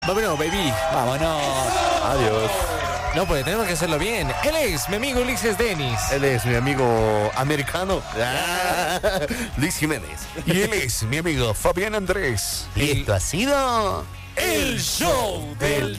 Vámonos, baby. Vámonos. Adiós. No, pues tenemos que hacerlo bien. Él es mi amigo Ulises Denis. Él es mi amigo americano, Luis Jiménez. Y él es mi amigo Fabián Andrés. Y esto ha sido... El show del